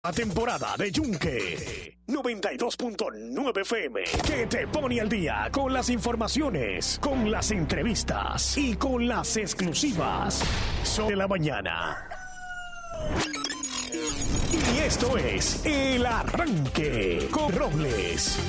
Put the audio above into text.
La temporada de Yunque 92.9 FM, que te pone al día con las informaciones, con las entrevistas y con las exclusivas sobre la mañana. Y esto es El Arranque con Robles.